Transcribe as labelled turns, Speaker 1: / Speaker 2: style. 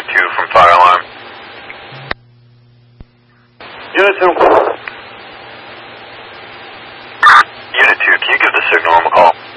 Speaker 1: 2 from fire alarm.
Speaker 2: Unit 2.
Speaker 1: Unit 2, can you give the signal on the call?